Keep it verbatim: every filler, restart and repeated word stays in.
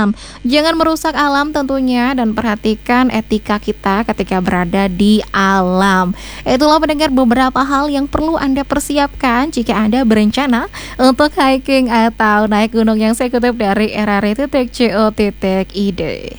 alam. Jangan merusak alam tentunya, dan perhatikan etika kita ketika berada di alam. Itulah pendengar beberapa hal yang perlu Anda persiapkan jika Anda berencana untuk hiking atau naik gunung, yang saya kutip dari era titik co titik id.